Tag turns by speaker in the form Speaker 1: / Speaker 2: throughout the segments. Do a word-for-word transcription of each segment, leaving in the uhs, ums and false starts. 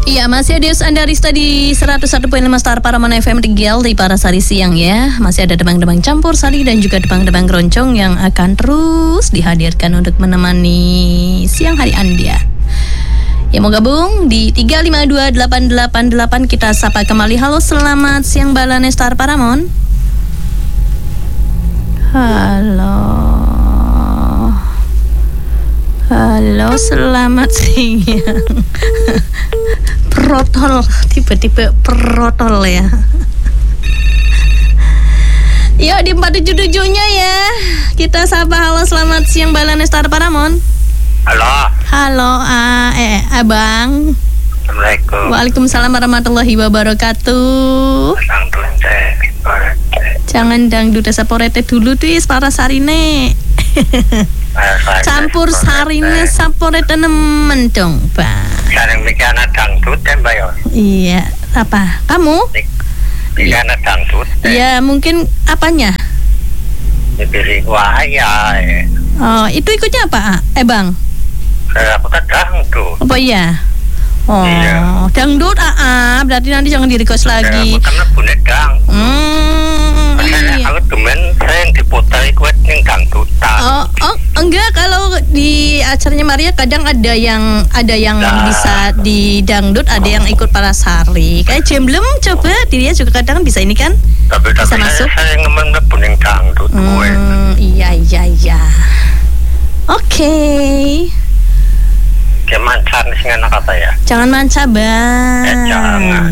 Speaker 1: Iya, masih ada Anda Rista di seratus satu koma lima Star Paramount F M Tegal di Parasari Siang ya. Masih ada debang-debang campur sari dan juga debang-debang keroncong yang akan terus dihadirkan untuk menemani siang hari Anda. Yang mau gabung di tiga lima dua delapan delapan delapan kita sapa kembali. Halo, selamat siang Balane Star Paramount. Halo. Halo, selamat siang. Protol, tiba-tiba protol ya. Yuk di empat tujuh tujuh-nya ya. Kita sapa, halo selamat siang Balane Star Paramount.
Speaker 2: Halo.
Speaker 1: Halo, uh, eh Abang.
Speaker 2: Assalamualaikum.
Speaker 1: Waalaikumsalam warahmatullahi wabarakatuh. Jangan dangdut saporete dulu tuh para sarine. Campur sarine saporete nemen dong, Bang.
Speaker 2: Sareng mikana dangdut ya, Mbak ya.
Speaker 1: Iya, apa? Kamu?
Speaker 2: Mikana dangdut.
Speaker 1: Ya, mungkin apanya?
Speaker 2: Dipilih waya.
Speaker 1: Oh, itu ikutnya apa? Eh, Bang.
Speaker 2: Aku kan dangdut.
Speaker 1: Apa iya? Oh,
Speaker 2: iya.
Speaker 1: Dangdut, ah, ah, berarti nanti jangan di-request lagi.
Speaker 2: Aku kan lebune dang.
Speaker 1: Hmm, iya.
Speaker 2: Aku demen sering diputar ikut yang dangdutan.
Speaker 1: Oh, oh, enggak, kalau di acaranya Maria kadang ada yang ada yang
Speaker 2: nah.
Speaker 1: bisa di dangdut, ada yang ikut Parasari. Kayak Jemblem coba, dia juga kadang bisa ini kan?
Speaker 2: Tapi
Speaker 1: bisa
Speaker 2: tapi
Speaker 1: masuk.
Speaker 2: Saya ngemen lebih yang dangdut.
Speaker 1: Hmm, iya iya iya. Oke. Okay.
Speaker 2: Kayak mancan sih anak apa ya?
Speaker 1: Jangan manca, Bang.
Speaker 2: Ya, jangan.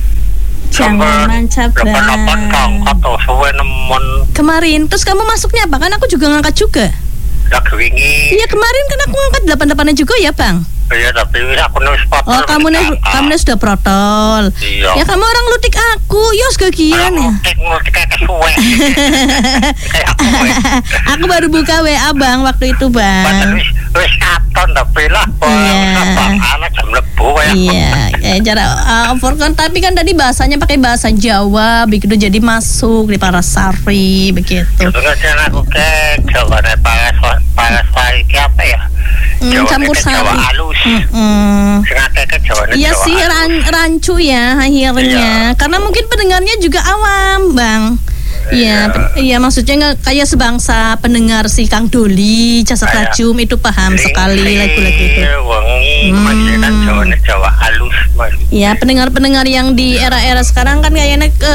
Speaker 1: Jangan manca, Bang.
Speaker 2: Lepas-lepas ngangkat atau suwe nemen.
Speaker 1: Kemarin, terus kamu masuknya apa? Kan aku juga ngangkat juga.
Speaker 2: Lagi wingi.
Speaker 1: Iya, kemarin kan aku ngangkat delapan-delapannya juga ya, Bang.
Speaker 2: Iya, tapi aku nulis protol.
Speaker 1: Oh, kamu nulis, kamu nulis sudah protol.
Speaker 2: Iya.
Speaker 1: Ya kamu orang lutik aku, yos kegian ya.
Speaker 2: Lutik, lutik kayak kesuwe. Kayak aku.
Speaker 1: Aku baru buka W A Bang waktu itu, Bang.
Speaker 2: Padahal wis wis katon tapi lah.
Speaker 1: Iya.
Speaker 2: Anak jam lebu ya.
Speaker 1: Iya, kayak cara uh, kan tapi kan tadi bahasanya pakai bahasa Jawa, begitu jadi masuk di Parasari begitu.
Speaker 2: Sebenarnya aku ke Jawa nih Parasari, Parasari apa ya?
Speaker 1: Hmm,
Speaker 2: Jawa
Speaker 1: campur
Speaker 2: ke
Speaker 1: sari.
Speaker 2: Jawa halus.
Speaker 1: Mm-mm.
Speaker 2: Sengaja ke Jawa nih
Speaker 1: Iya
Speaker 2: Jawa
Speaker 1: sih
Speaker 2: halus.
Speaker 1: ran, rancu ya akhirnya.
Speaker 2: Iya.
Speaker 1: Karena mungkin pendengarnya juga awam, Bang. Iya, iya maksudnya nggak kayak sebangsa pendengar si Kang Doli, Jasa
Speaker 2: Kayak
Speaker 1: Tajum itu paham
Speaker 2: Ling,
Speaker 1: sekali
Speaker 2: ling,
Speaker 1: lagu-lagu itu.
Speaker 2: Wangi,
Speaker 1: Hmm.
Speaker 2: masih kan Jawa nih Jawa halus. Mas.
Speaker 1: Iya, pendengar-pendengar yang di era-era sekarang kan kayaknya ke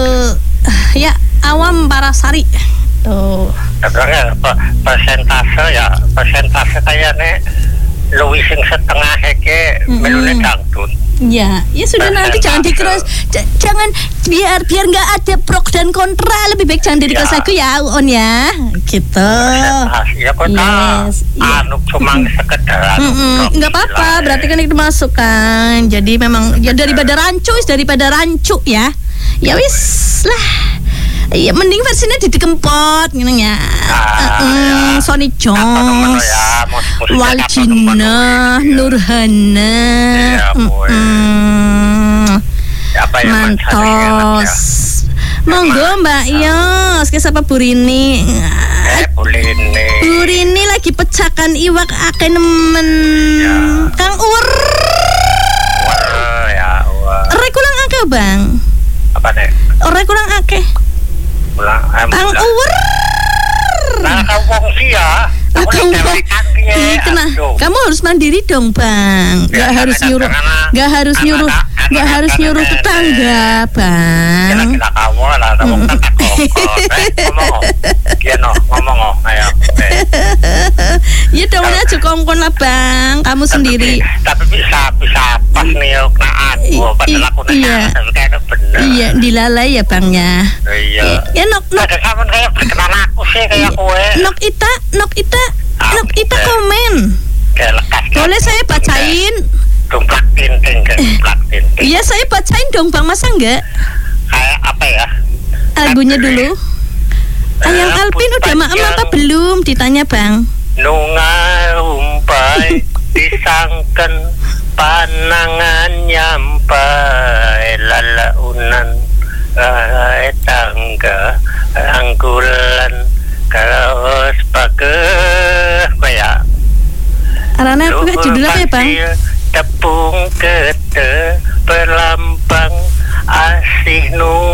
Speaker 1: ya awam Parasari. Tuh.
Speaker 2: Sebenarnya persentase ya persentase kayaknya luwih sing setengah heke
Speaker 1: Mm-mm.
Speaker 2: melune dangdut.
Speaker 1: Ya, ya sudah nanti jangan dikeras, j- jangan biar biar nggak ada pro dan kontra, lebih baik jangan di-request
Speaker 2: Ya.
Speaker 1: lagu ya, On ya, gitu.
Speaker 2: Ya kok
Speaker 1: Yes, iya.
Speaker 2: anu cuma sekedar anu,
Speaker 1: Mm-mm, nggak apa-apa,
Speaker 2: gila,
Speaker 1: berarti kan itu masuk kan. Jadi memang ya daripada rancu, is daripada rancu ya. Ya wis lah. Ya mending versinya didikempot gitu ya.
Speaker 2: Ah,
Speaker 1: Mm,
Speaker 2: ya.
Speaker 1: Sonic
Speaker 2: Apa namanya
Speaker 1: Jones,
Speaker 2: ya, mus- musiknya apa
Speaker 1: Waljina,
Speaker 2: namanya, ya.
Speaker 1: Nurhana,
Speaker 2: Iya, boy.
Speaker 1: mm-mm,
Speaker 2: Apa ya,
Speaker 1: Mantos. Monggo Mbak Yos, ke siapa Burini?
Speaker 2: Eh, boleh ini.
Speaker 1: Burini lagi pecahkan iwak ake nemen.
Speaker 2: Ya.
Speaker 1: Kang Uwer.
Speaker 2: Wah, ya, wah.
Speaker 1: Rek ulang ake, Bang.
Speaker 2: Apa deh?
Speaker 1: Rek ulang ake.
Speaker 2: Pulang, eh,
Speaker 1: Kang
Speaker 2: pulang.
Speaker 1: Uwer.
Speaker 2: Nah, kau wong sih ya.
Speaker 1: Ah,
Speaker 2: Aku
Speaker 1: Kang
Speaker 2: udah
Speaker 1: Uwer.
Speaker 2: beli kaki,
Speaker 1: Ih, kena.
Speaker 2: aduh.
Speaker 1: Kamu harus mandiri dong, Bang. Gak
Speaker 2: Ya,
Speaker 1: harus
Speaker 2: karena-
Speaker 1: nyuruh,
Speaker 2: karena-
Speaker 1: gak harus
Speaker 2: karena-
Speaker 1: nyuruh,
Speaker 2: karena-
Speaker 1: gak
Speaker 2: karena-
Speaker 1: harus
Speaker 2: karena-
Speaker 1: nyuruh
Speaker 2: karena-
Speaker 1: tetangga, Bang.
Speaker 2: Kira-kira kamu lah, ada wong tak kongkong. Eh, ngomong, oh. Iya, no, ngomong, oh. Ayo, eh.
Speaker 1: Ya dong, aja kongkon lah, Bang. Kamu
Speaker 2: Tapi-
Speaker 1: sendiri.
Speaker 2: Tapi bisa, bisa pas nih, yuk, nah aku.
Speaker 1: I-
Speaker 2: Padahal aku
Speaker 1: i- iya.
Speaker 2: nanya, tapi kayaknya bener.
Speaker 1: Iya, dilalai ya, Bang ya.
Speaker 2: Iya.
Speaker 1: Ya nok nok
Speaker 2: Ada kamu kayak berkenan aku sih, kayak kue.
Speaker 1: nok ita, nok ita, nok ita
Speaker 2: Eh.
Speaker 1: komen.
Speaker 2: Kayak lekas.
Speaker 1: Boleh saya bacain?
Speaker 2: Tumplak tinting, kayak tumplak tinting.
Speaker 1: Iya, saya bacain dong, Bang. Masa enggak?
Speaker 2: Kayak apa ya?
Speaker 1: Lagunya dulu. Ayang
Speaker 2: Eh,
Speaker 1: Alpin udah maem
Speaker 2: Puspanjang.
Speaker 1: apa belum? Ditanya, Bang.
Speaker 2: Nungal umpai disangken panangan nyampai lalaunan rae tangga angkulan kaos pake kayak
Speaker 1: Arana apa judulnya apa ya, Bang?
Speaker 2: tepung kete kasih nu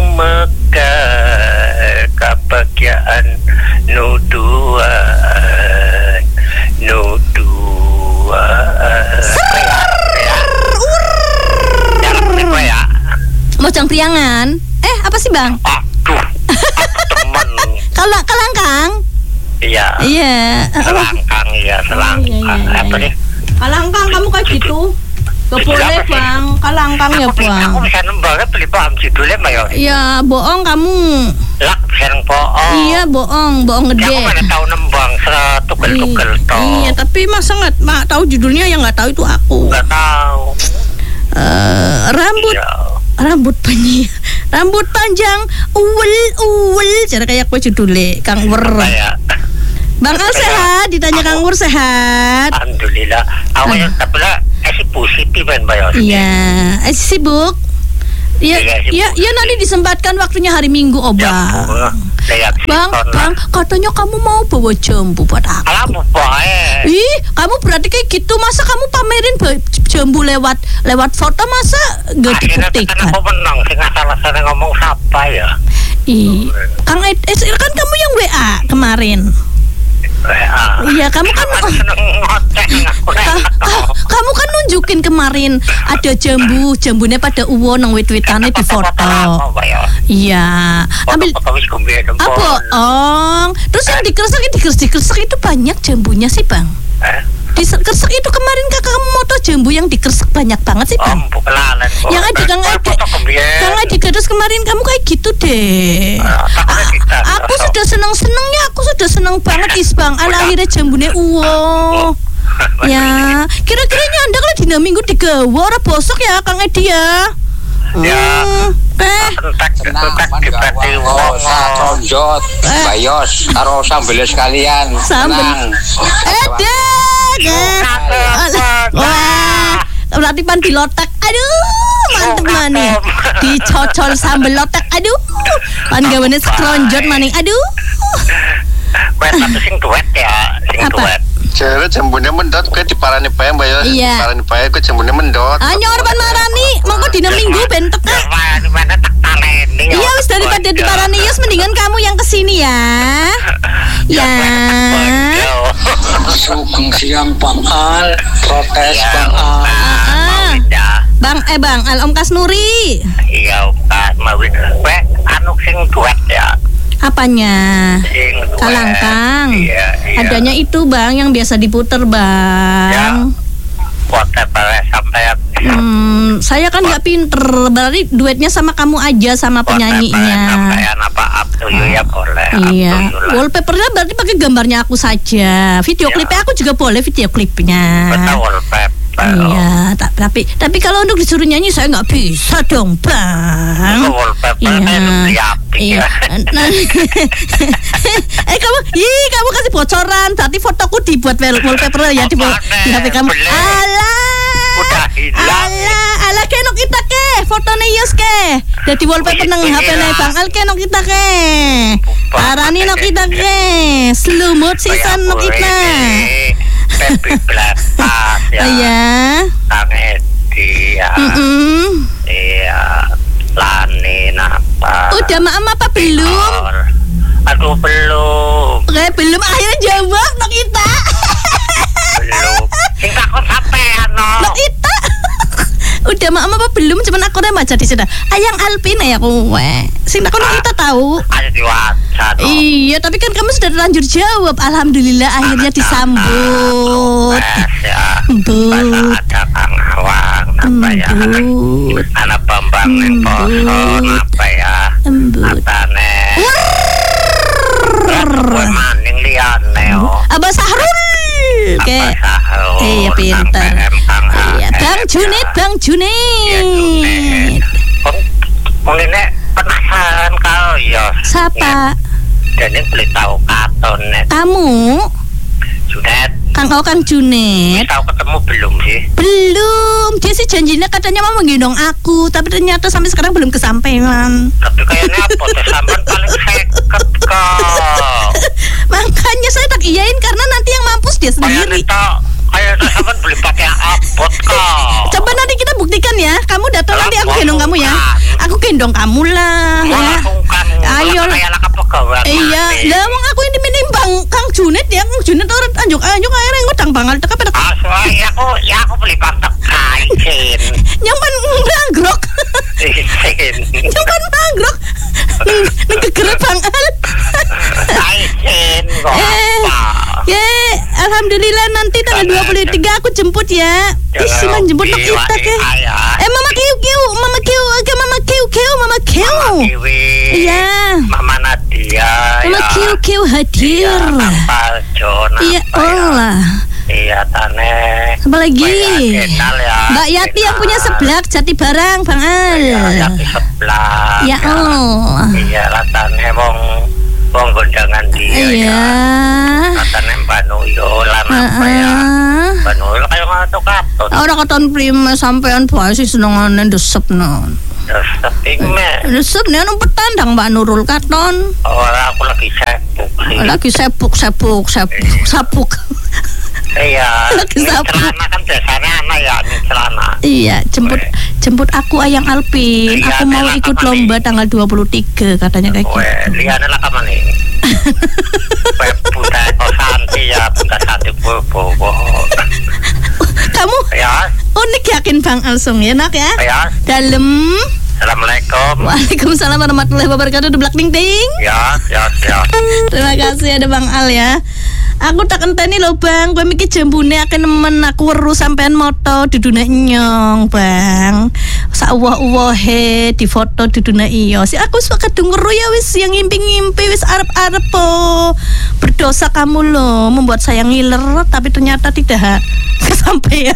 Speaker 2: mekar kebahagiaan nu duaan nu duaan ya.
Speaker 1: Mojang Priangan. Eh, apa sih, Bang?
Speaker 2: Aduh, teman.
Speaker 1: Kalau Kalangkang?
Speaker 2: Iya.
Speaker 1: Iya.
Speaker 2: Selangkang ya, selangkang.
Speaker 1: Oh, iya, iya,
Speaker 2: Apa
Speaker 1: iya.
Speaker 2: nih?
Speaker 1: Kalangkang kamu kayak gitu? Gak boleh, Bang. Kalangkang ya, Bang.
Speaker 2: Aku bisa nembak beli paham judulnya, Mbak Yo.
Speaker 1: Iya, bohong kamu.
Speaker 2: Lah, serang bohong.
Speaker 1: Iya, bohong, bohong
Speaker 2: Ya,
Speaker 1: gede.
Speaker 2: aku mana tahu nembang setugel-tugel toh.
Speaker 1: Iya, tapi masa nggak ma- tahu judulnya, yang nggak tahu itu aku.
Speaker 2: Nggak tahu.
Speaker 1: Eh, rambut
Speaker 2: Iya.
Speaker 1: rambut panjang, rambut panjang, uwel uwel, cara kayak apa judulnya, Kang Wer.
Speaker 2: Kayak
Speaker 1: Bang Al sehat, ditanya Kang Wer sehat.
Speaker 2: alhamdulillah. Awalnya tapi lah esi positif kan, Mbak Yo.
Speaker 1: Iya, eh, sibuk. Iya,
Speaker 2: Iya, sibuk.
Speaker 1: iya, iya, nanti disempatkan waktunya hari Minggu, oh
Speaker 2: Ya,
Speaker 1: Bang.
Speaker 2: lihat
Speaker 1: Bang,
Speaker 2: Siton lah.
Speaker 1: Bang, katanya kamu mau bawa jambu buat aku.
Speaker 2: Alah, boy.
Speaker 1: Ih, kamu berarti kayak gitu, masa kamu pamerin ba- jambu lewat lewat foto, masa gak
Speaker 2: Akhirnya kan
Speaker 1: dibuktikan?
Speaker 2: aku menang, sih nggak salah-salah ngomong siapa ya.
Speaker 1: Ih, Kang Ed, eh, kan kamu yang W A kemarin.
Speaker 2: Ah.
Speaker 1: Iya, kamu kan
Speaker 2: Kamu seneng ngoceh aku nek.
Speaker 1: Ka- ka- kamu kan nunjukin kemarin ada jambu, jambunya pada uwo nang wit-witane di foto. Iya, ambil
Speaker 2: Foto wis gombe
Speaker 1: apa? Oh, terus yang dikersek dikersek itu banyak jambunya sih, Bang.
Speaker 2: Eh,
Speaker 1: Di kersek itu kemarin kakak kamu moto jambu yang dikersek banyak banget sih, Bang.
Speaker 2: om bukelalan.
Speaker 1: Yang ada Kang Ade, Kang Ade terus kemarin kamu kayak gitu deh.
Speaker 2: Ah, takutnya
Speaker 1: A-
Speaker 2: kita,
Speaker 1: aku
Speaker 2: kita
Speaker 1: sudah seneng senengnya, aku sudah seneng banget Isbang. Ala akhirnya jambune uwo. Ya, kira-kira nyanda kalau dina minggu digawa ora bosok ya Kang Edi ya.
Speaker 2: Ya.
Speaker 1: Hmm, eh,
Speaker 2: entek entek dipati wong
Speaker 3: Tonjot, bayos, karo sambel sekalian.
Speaker 1: Sambel.
Speaker 3: Tenang.
Speaker 1: eh deh, deh. Wah, berarti pan dilotek. Aduh, mantep maning. Dicocol sambel lotek. Aduh, pan gawane skronjot maning. Aduh.
Speaker 2: Wes tapi sing duet ya, sing
Speaker 1: Apa?
Speaker 2: duet.
Speaker 4: Cewek jambune mendot ke diparani bae Mbak Yo.
Speaker 1: Iya.
Speaker 4: Diparani bae ku jambune mendot.
Speaker 1: Anyor pan marani, monggo dina minggu bentek
Speaker 2: Ya,
Speaker 1: ah.
Speaker 2: Pak, di mana tak taleni.
Speaker 1: Iya wis daripada di parani yus mendingan kamu yang kesini ya. Ya.
Speaker 3: Sugeng siang Bang Al, protes
Speaker 2: Iya,
Speaker 3: Bang Al.
Speaker 1: Ah.
Speaker 2: Ya.
Speaker 1: Bang eh Bang Al Om Kasnuri.
Speaker 2: Iya, Pak, mau weh anu sing duet ya.
Speaker 1: Apanya?
Speaker 2: Sing duet.
Speaker 1: Kalangkang.
Speaker 2: Iya, iya.
Speaker 1: Adanya itu Bang yang biasa diputer Bang.
Speaker 2: Whatever sampai
Speaker 1: Hmm, saya kan nggak pinter, berarti duetnya sama kamu aja sama penyanyinya.
Speaker 2: Sampai apa up to you ya boleh.
Speaker 1: Iya,
Speaker 2: Up to you lah.
Speaker 1: wallpapernya berarti pakai gambarnya aku saja. Video
Speaker 2: Iya.
Speaker 1: klipnya aku juga boleh video klipnya.
Speaker 2: Betul wallpaper.
Speaker 1: Iya, ta- tapi tapi kalau untuk disuruh nyanyi saya nggak bisa dong, Bang.
Speaker 2: Betul wallpaper.
Speaker 1: Iya. Iya. Nah, eh kamu, ih kamu kasih bocoran. Berarti fotoku dibuat wall- wallpaper ya di,
Speaker 2: Apa,
Speaker 1: di H P kamu.
Speaker 2: boleh.
Speaker 1: Alah.
Speaker 2: Udah hilang.
Speaker 1: Alah, alah kenok kita ke. Fotone Yus ke. Jadi wallpaper nang H P ne Bang Al kenok kita ke. Arani nok kita ke. Slow mode sisan nok kita.
Speaker 2: Pepi Blatas ya.
Speaker 1: Iya.
Speaker 2: Kang Edi ya.
Speaker 1: Mm-mm.
Speaker 2: Iya. Lani napa.
Speaker 1: Udah maam apa belum?
Speaker 2: Aduh belum.
Speaker 1: Oke, belum akhirnya jawab nok kita.
Speaker 2: Belum. Sing takut sampean no.
Speaker 1: Nok kita. Udah maam apa belum? Cuman aku udah baca di sana. Ayang Alpin ya kowe. Sing takut nok kita tahu.
Speaker 2: Ada di WhatsApp. no.
Speaker 1: Iya, tapi kan kamu sudah terlanjur jawab. Alhamdulillah akhirnya disambut.
Speaker 2: Yes, ya.
Speaker 1: Embut.
Speaker 2: Ada Kang Awang apa ya.
Speaker 1: Embut.
Speaker 2: Anak Bambang ning poso apa ya.
Speaker 1: Embut.
Speaker 2: Atane. Gue maning liane oh.
Speaker 1: Abah Sahrul. Oke.
Speaker 2: Apa sahur.
Speaker 1: Iya, pintar.
Speaker 2: Sampai M Kang
Speaker 1: Iya,
Speaker 2: A F,
Speaker 1: Bang
Speaker 2: ya.
Speaker 1: Junid, Bang
Speaker 2: Iya,
Speaker 1: Junid.
Speaker 2: Junid. Kok mungkin penasaran kau ya.
Speaker 1: Siapa?
Speaker 2: Jadi beli tahu katon net.
Speaker 1: Kamu?
Speaker 2: Junet.
Speaker 1: Kang Oh Kang Junid.
Speaker 2: Tahu ketemu belum sih?
Speaker 1: Belum. Dia sih janjinya katanya mau menggendong aku, tapi ternyata sampai sekarang belum kesampaian.
Speaker 2: Tapi kayaknya apa tuh sampean paling seket kok.
Speaker 1: Makanya saya tak iyain karena nanti yang mampus dia
Speaker 2: Kayak
Speaker 1: sendiri.
Speaker 2: nito Kayaknya sampean beli pakai abot kok.
Speaker 1: Coba nanti kita buktikan ya. Kamu datang
Speaker 2: Lah,
Speaker 1: nanti aku
Speaker 2: bukan.
Speaker 1: gendong kamu ya. Aku gendong kamu lah ya.
Speaker 2: Melakukan.
Speaker 1: Ayo.
Speaker 2: Kayak laka pegawai.
Speaker 1: Iya, lah wong aku ini menimbang Kang Junet ya, Kang Junet orang anjuk-anjuk akhirnya ngutang bangal teka pada
Speaker 2: Asal ya aku ya aku beli pantek kain.
Speaker 1: nyampan nganggrok.
Speaker 2: Isin.
Speaker 1: Nyampan nganggrok. Ning gegeret bangal.
Speaker 2: Kain kok
Speaker 1: Eh,
Speaker 2: apa?
Speaker 1: ya, alhamdulillah nanti tanggal dua puluh tiga aku jemput ya. Ih, siman jemput nak kita ke. Eh, Mama Kiu Kiu, Mama Kiu, oke Mama Kiu Kiu, Mama Kiu.
Speaker 2: Kiwi.
Speaker 1: Iya.
Speaker 2: Mama Nadia.
Speaker 1: Mama
Speaker 2: ya.
Speaker 1: Kiu Kiu hadir.
Speaker 2: Apa Jon?
Speaker 1: Iya,
Speaker 2: apa ya?
Speaker 1: oh lah.
Speaker 2: Iya Tane.
Speaker 1: Apa lagi?
Speaker 2: Mbak Kenal ya.
Speaker 1: Mbak Yati yang punya seblak Jati Barang, Bang Al.
Speaker 2: Iya, Yati sebelah.
Speaker 1: Ya Allah.
Speaker 2: Iya, lah Tane wong wong gondangan dia
Speaker 1: Iya.
Speaker 2: ya. Tane Mbak Nuyul lan apa ya?
Speaker 1: Heeh.
Speaker 2: Mbak Nuyul kayak ngatuk-ngatuk.
Speaker 1: Ora katon prima sampean bae sih senengane ndesep non.
Speaker 2: Terus sepime.
Speaker 1: Ndesep nek nang petandang Mbak Nurul katon.
Speaker 2: Ora aku lagi sibuk sih.
Speaker 1: Lagi sepuk-sepuk, sepuk, sapuk.
Speaker 2: Iya.
Speaker 1: Lagi
Speaker 2: ini
Speaker 1: sapu.
Speaker 2: celana kan biasanya anak ya, ini celana.
Speaker 1: Iya, jemput
Speaker 2: Weh.
Speaker 1: jemput aku Ayang Alpin.
Speaker 2: Iya,
Speaker 1: Aku mau
Speaker 2: Nela
Speaker 1: ikut
Speaker 2: kapan
Speaker 1: lomba
Speaker 2: nih?
Speaker 1: tanggal dua puluh tiga katanya kayak
Speaker 2: Weh,
Speaker 1: gitu.
Speaker 2: lihatnya lah kapan nih? Weh, Bunda Eko Santi ya, Bunda Santi Bobo.
Speaker 1: Kamu
Speaker 2: Ya,
Speaker 1: unik yakin Bang Alsung ya, Nak ya?
Speaker 2: ya.
Speaker 1: Dalem.
Speaker 2: Assalamualaikum.
Speaker 1: Waalaikumsalam warahmatullahi wabarakatuh. Deblak ting ting.
Speaker 2: Ya, ya, ya.
Speaker 1: Terima kasih ada Bang Al ya. Aku tak enteni lho Bang, kowe mikir jambune akeh nemen aku weru sampean moto dudune nyong, Bang. Sak uwah-uwahe di foto dudune iyo. Si aku suka kadung weru ya wis yang ngimpi-ngimpi wis arep-arep po. Berdosa kamu loh membuat saya ngiler tapi ternyata tidak kesampaian.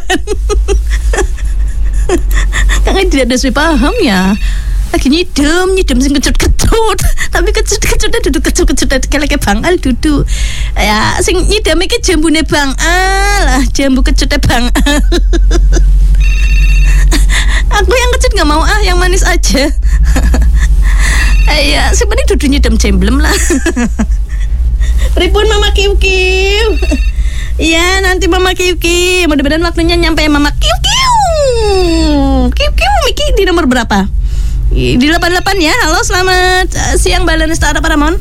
Speaker 1: Kang tidak ada sih paham ya. Lagi nyidem, nyidem sing kecut-kecut. Tapi kecut-kecutnya duduk kecut-kecut kayak Bang Al duduk. Ya, sing nyidem iki jambune Bang Al. Ah, jambu kecutnya Bang Al. Aku yang kecut nggak mau ah, yang manis aja. Ya, sebenarnya duduk nyidem jemblem lah. Ripun Mama Kiu Kiu. Iya, nanti Mama Kiu Kiu. Mudah-mudahan waktunya nyampe Mama Kiu Kiu. Kiu Kiu Miki di nomor berapa? Di delapan delapan ya. Halo, selamat uh, siang Balan Setara Paramon.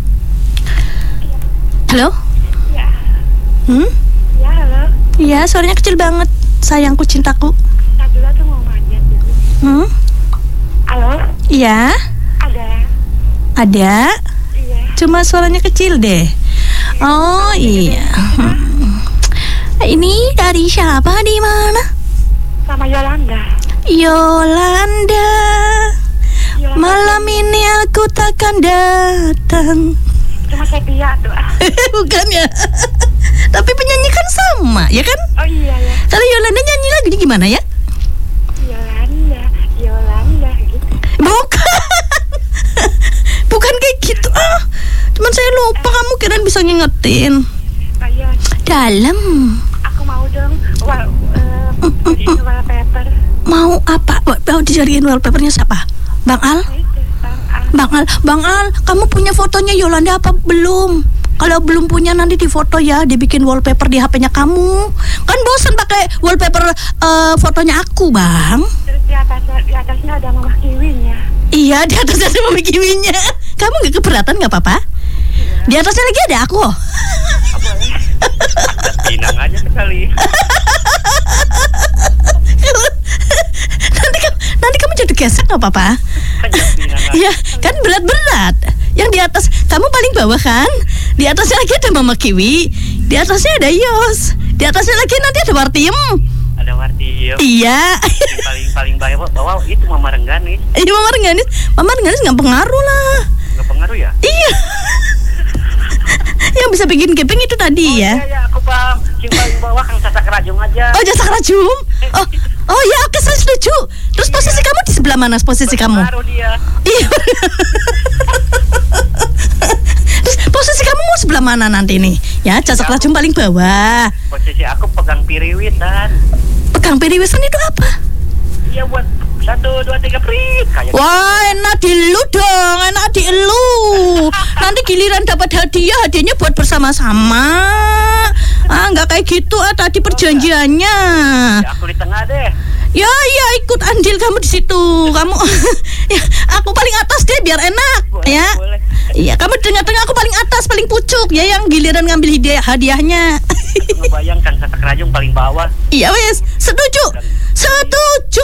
Speaker 1: Halo?
Speaker 5: Ya,
Speaker 1: Hmm?
Speaker 5: ya halo.
Speaker 1: Iya, suaranya kecil banget. Sayangku, cintaku.
Speaker 5: Nabila tuh mau manjat dulu.
Speaker 1: Hmm?
Speaker 5: Halo,
Speaker 1: Iya,
Speaker 5: ada.
Speaker 1: ada.
Speaker 5: Iya.
Speaker 1: Cuma suaranya kecil deh. Oh iya. Hmm. Ini dari siapa di mana?
Speaker 5: Sama Yolanda.
Speaker 1: Yolanda.
Speaker 5: Yolanda.
Speaker 1: Malam ini aku takkan datang.
Speaker 5: Cuma Sepia tuh. Ah.
Speaker 1: Bukan ya. Tapi penyanyi kan sama, ya kan?
Speaker 5: Oh iya ya.
Speaker 1: Kalau Yolanda nyanyi lagunya gimana ya?
Speaker 5: Yolanda, Yolanda gitu.
Speaker 1: Bukan. Bukan kayak gitu. Ah, cuman saya lupa, kamu kirain bisa ngingetin.
Speaker 5: Oh iya.
Speaker 1: Dalam.
Speaker 5: Aku mau dong. Wal, uh, ini wallpaper.
Speaker 1: Mau apa? Mau dicariin wallpapernya siapa? Bang Al?
Speaker 5: Itu, Bang Al.
Speaker 1: Bang Al, Bang Al, kamu punya fotonya Yolanda apa belum? Kalau belum punya nanti di foto ya, dibikin wallpaper di H P-nya kamu. Kan bosan pakai wallpaper uh, fotonya aku, Bang.
Speaker 5: Terus di atasnya, di atasnya ada mama kiwinya.
Speaker 1: Iya, di atasnya ada mami kiwinya. Kamu gak keberatan gak apa-apa? Di atasnya lagi ada aku.
Speaker 2: Pinang aja sekali.
Speaker 1: nanti kamu nanti kamu jadi gesek nggak apa-apa? Iya, kan berat-berat. Yang di atas kamu paling bawah kan? Di atasnya lagi ada Mama Kiwi. Di atasnya ada Yos. Di atasnya lagi nanti ada Wartiem.
Speaker 2: Ada Wartiem.
Speaker 1: Iya.
Speaker 2: Paling paling bawah bawah itu Mama Rengganis.
Speaker 1: Iya, Mama Rengganis. Mama Rengganis nggak pengaruh lah.
Speaker 2: Nggak pengaruh ya?
Speaker 1: Iya. Yang bisa bikin gepeng itu tadi ya.
Speaker 2: Iya ya, aku paham. Yang paling bawah Kang Sasak Rajung aja.
Speaker 1: Oh, jasa kerajum. Oh, oh ya, oke, saya setuju. Terus posisi kamu di sebelah mana? Posisi kamu?
Speaker 2: Baru dia.
Speaker 1: Iya. Terus posisi kamu mau sebelah mana nanti nih? Ya, jasa kerajum paling bawah.
Speaker 2: Posisi aku pegang piriwitan.
Speaker 1: Pegang piriwisan itu apa?
Speaker 2: Iya buat satu dua tiga prit kayak.
Speaker 1: Wah, enak di lu dong, enak di lu. Nanti giliran dapat hadiah, hadiahnya buat bersama-sama. Ah, nggak kayak gitu ah tadi perjanjiannya.
Speaker 2: Ya, aku di tengah deh.
Speaker 1: Ya, ya ikut andil kamu di situ. Kamu, ya, aku paling atas deh biar enak,
Speaker 2: Boleh,
Speaker 1: ya.
Speaker 2: boleh.
Speaker 1: Iya, kamu di tengah-tengah, aku paling atas, paling pucuk, ya yang giliran ngambil hadiah hadiahnya.
Speaker 2: Aku ngebayangkan Sasak Rajung paling bawah.
Speaker 1: Iya wes, setuju, setuju.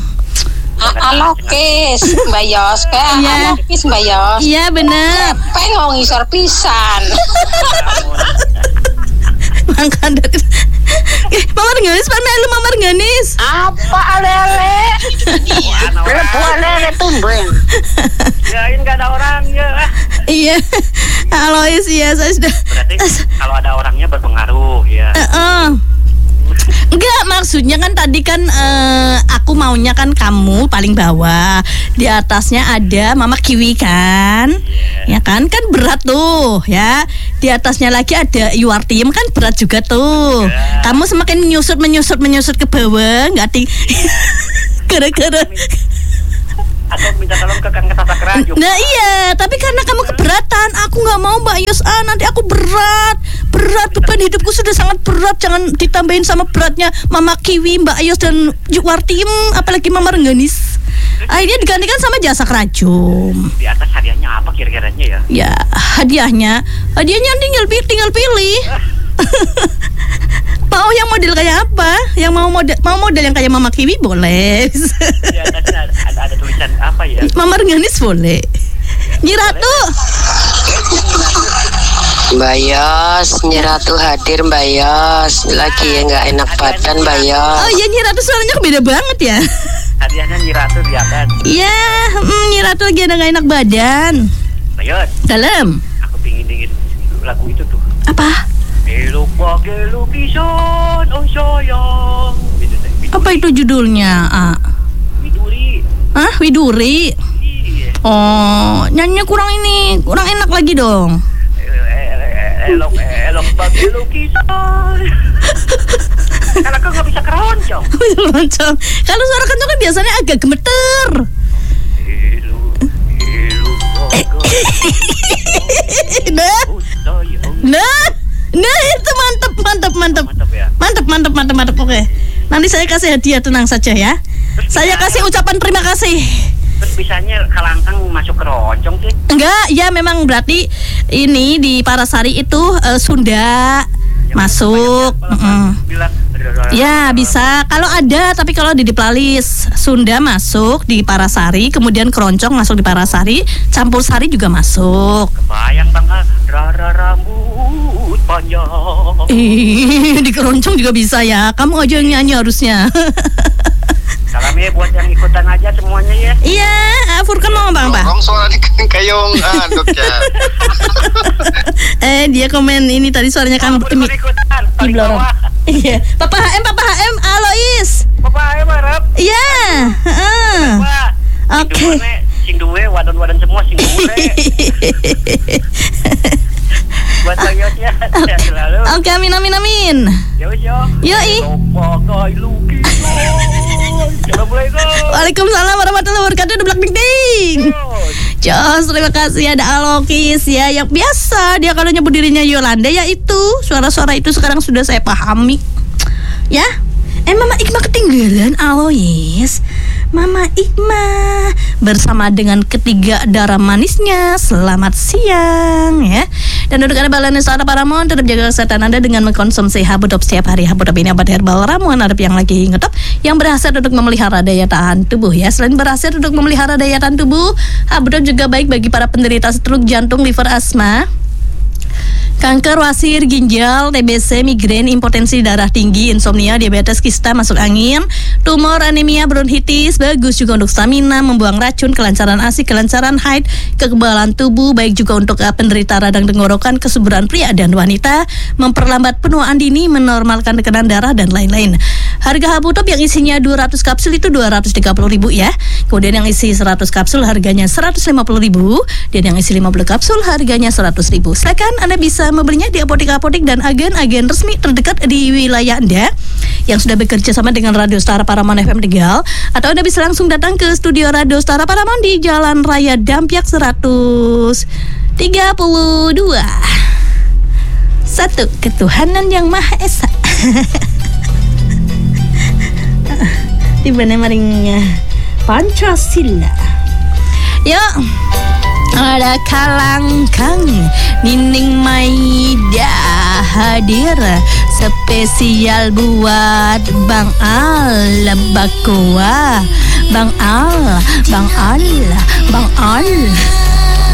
Speaker 6: Alokis, Mbak Yos, kayak
Speaker 1: Iya.
Speaker 6: alokis Mbak Yos.
Speaker 1: Iya benar.
Speaker 6: Pengen ngisor pisan.
Speaker 1: Mangka dari. Eh, Mama Renganis, mana lu Mama Renganis?
Speaker 6: Apa lele? Perempuan lele tumben.
Speaker 2: Kirain nggak ada orangnya.
Speaker 1: Iya, Alois, iya saya sudah.
Speaker 2: Berarti kalau ada orangnya berpengaruh ya.
Speaker 1: Eh, eh. Enggak, maksudnya kan tadi kan eh, aku maunya kan kamu paling bawah. Di atasnya ada Mama Kiwi kan? Ya kan? Kan berat tuh, ya. Di atasnya lagi ada Yuartiem kan berat juga tuh. Kamu semakin menyusut menyusut menyusut ke bawah, enggak ting. Gara-gara
Speaker 2: Atau minta tolong ke Kang Sasak Rajung.
Speaker 1: Nah iya, tapi karena kamu keberatan, aku nggak mau Mbak Yos. Ah, nanti aku berat, berat beban hidupku sudah sangat berat. Jangan ditambahin sama beratnya Mama Kiwi, Mbak Yos dan Yuwartim, apalagi Mama Rengganis. Akhirnya digantikan sama Jasa Rajum.
Speaker 2: Di atas hadiahnya apa kira-kiranya ya?
Speaker 1: Ya hadiahnya, hadiahnya tinggal pilih, tinggal pilih. Mau yang model kayak apa? Yang mau model mau model yang kayak Mama Kiwi boleh.
Speaker 2: Di atasnya ada, ada, ada tulisan apa ya?
Speaker 1: Mama Rengganis boleh. Nyi Ratu.
Speaker 6: Mbak Yos, Nyi Ratu hadir Mbak Yos. Lagi ya nggak enak badan Mbak Yos.
Speaker 1: Oh iya, Nyi Ratu suaranya beda banget ya.
Speaker 2: Hadiahnya Nyi Ratu di atas.
Speaker 1: Iya, mm, Nyi Ratu lagi ada nggak enak badan.
Speaker 2: Bayot,
Speaker 1: Dalam.
Speaker 2: aku pingin dingin lagu itu tuh.
Speaker 1: Apa?
Speaker 2: Elok pakai lukisan, oh sayang. Gitu, Widuri.
Speaker 1: Apa itu judulnya? Ah.
Speaker 2: Widuri.
Speaker 1: Hah, Widuri.
Speaker 2: Iya.
Speaker 1: Oh, nyanyinya kurang ini, kurang enak lagi dong.
Speaker 2: Elok, elok pakai lukisan. Kan aku nggak bisa keroncong.
Speaker 1: Loncong. Kalau suara kencang kan biasanya agak gemeter.
Speaker 2: Elok, elok pakai
Speaker 1: Nah,
Speaker 2: oh sayang.
Speaker 1: nah, nah itu mantep, mantep, mantep,
Speaker 2: Mantap ya.
Speaker 1: mantep, mantep, mantep, mantep. Oke, nanti saya kasih hadiah, tenang saja ya. Saya kasih ucapan terima kasih.
Speaker 2: Terus bisanya kalangkang masuk keroncong sih.
Speaker 1: Enggak, ya memang berarti ini di Parasari itu eh, Sunda masuk. Mm-mm.
Speaker 2: Bilang,
Speaker 1: Ya bisa, kalau ada, tapi kalau di Diplalis Sunda masuk di Parasari, kemudian keroncong masuk di Parasari, campur sari juga masuk.
Speaker 2: kebayang bang, ah, rara rambut panjang.
Speaker 1: Ih, di keroncong juga bisa ya. Kamu aja yang nyanyi harusnya.
Speaker 2: Salamnya buat yang ikutan aja semuanya ya.
Speaker 1: Iya, Furkan mau ngomong apa?
Speaker 4: Dorong suara di kayong anduk ya.
Speaker 1: Eh, dia komen ini tadi suaranya kan
Speaker 2: Aku ikut ikutan,
Speaker 1: di
Speaker 2: paling
Speaker 1: belorong.
Speaker 2: bawah.
Speaker 1: Iya, Papa H M, Papa H M, Alois.
Speaker 2: Bapak ayo marap.
Speaker 1: Iya, heeh.
Speaker 2: Wah.
Speaker 1: Oke.
Speaker 2: Sing duwe, sing duwe, wadon-wadon semua sing duwe. Buat Bayot ya, sehat selalu.
Speaker 1: Oke, amin, amin, amin.
Speaker 2: Ya wis yo.
Speaker 1: Yoi.
Speaker 2: Pakai lukisan. Assalamualaikum.
Speaker 1: Waalaikumsalam warahmatullahi wabarakatuh. Udah belak ding. Jos, terima kasih ada Alokis ya. Yang biasa dia kalau nyebut dirinya Yolanda ya itu. Suara-suara itu sekarang sudah saya pahami. Ya. Eh Mama Ikma ketinggalan Alois. Mama Ikma bersama dengan ketiga darah manisnya. Selamat siang ya. Dan untuk Anda balanya Sarah Paramon, tetap jaga kesehatan Anda dengan mengkonsumsi Habudop setiap hari. Habudop ini obat herbal ramuan Arab yang lagi ngetop, yang berhasil untuk memelihara daya tahan tubuh ya. Selain berhasil untuk memelihara daya tahan tubuh, Habudop juga baik bagi para penderita stroke, jantung, liver, asma, kanker, wasir, ginjal, T B C, migrain, impotensi darah tinggi, insomnia, diabetes, kista, masuk angin, tumor, anemia, bronkitis. Bagus juga untuk stamina, membuang racun, kelancaran A S I, kelancaran haid, kekebalan tubuh. Baik juga untuk uh, penderita radang tenggorokan, kesuburan pria dan wanita, memperlambat penuaan dini, menormalkan tekanan darah dan lain-lain. Harga Habudop yang isinya dua ratus kapsul itu dua ratus tiga puluh ribu ya. Kemudian yang isi seratus kapsul harganya seratus lima puluh ribu, dan yang isi lima puluh kapsul harganya seratus ribu. Silakan Anda bisa membelinya di apotek-apotek dan agen-agen resmi terdekat di wilayah Anda yang sudah bekerja sama dengan Radio Star Paramount F M Tegal, atau Anda bisa langsung datang ke studio Radio Star Paramount di Jalan Raya Dampyak seratus tiga puluh dua. Satu, ketuhanan yang Maha Esa. Di mana maringnya Pancasila. Yuk, ada Kalangkang Nining Maida hadir spesial buat Bang Al Bakua. Bang Al, Bang Al, Bang Al.